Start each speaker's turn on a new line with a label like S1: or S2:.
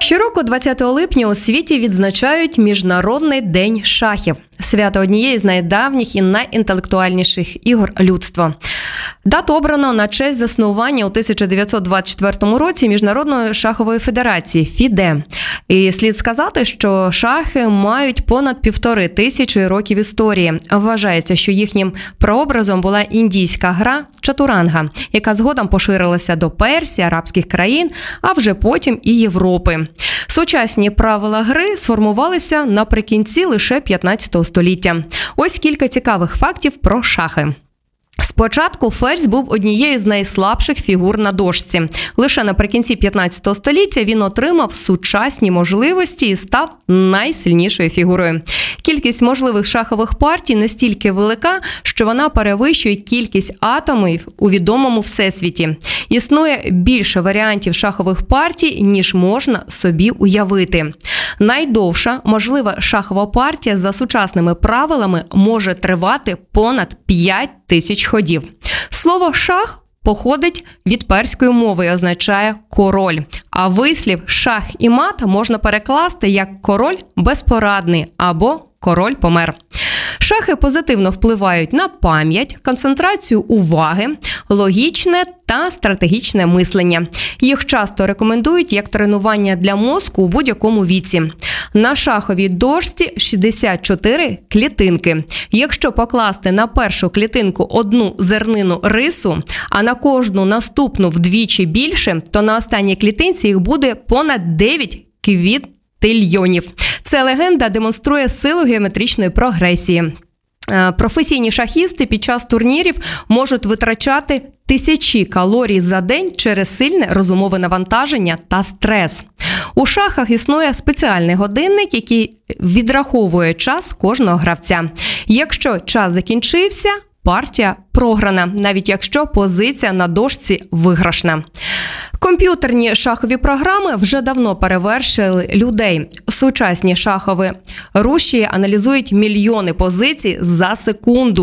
S1: Щороку 20 липня у світі відзначають Міжнародний день шахів. Свято однієї з найдавніх і найінтелектуальніших ігор людства. Дату обрано на честь заснування у 1924 році Міжнародної шахової федерації ФІДЕ. І слід сказати, що шахи мають понад 1500 років історії. Вважається, що їхнім прообразом була індійська гра чатуранга, яка згодом поширилася до Персії, арабських країн, а вже потім і Європи. Сучасні правила гри сформувалися наприкінці лише 15 століття. Ось кілька цікавих фактів про шахи. Спочатку ферзь був однією з найслабших фігур на дошці. Лише наприкінці 15 століття він отримав сучасні можливості і став найсильнішою фігурою. Кількість можливих шахових партій настільки велика, що вона перевищує кількість атомів у відомому всесвіті. Існує більше варіантів шахових партій, ніж можна собі уявити. Найдовша можлива шахова партія за сучасними правилами може тривати понад 5000 ходів. Слово «шах» походить від перської мови і означає «король». А вислів «шах і мат» можна перекласти як «король безпорадний» або «король помер». Шахи позитивно впливають на пам'ять, концентрацію уваги, логічне та стратегічне мислення. Їх часто рекомендують як тренування для мозку у будь-якому віці. На шаховій дошці 64 клітинки. Якщо покласти на першу клітинку одну зернину рису, а на кожну наступну вдвічі більше, то на останній клітинці їх буде понад 9 квінтильйонів. Ця легенда демонструє силу геометричної прогресії. Професійні шахісти під час турнірів можуть витрачати тисячі калорій за день через сильне розумове навантаження та стрес. У шахах існує спеціальний годинник, який відраховує час кожного гравця. Якщо час закінчився, партія програна, навіть якщо позиція на дошці виграшна. Комп'ютерні шахові програми вже давно перевершили людей. Сучасні шахові рушії аналізують мільйони позицій за секунду.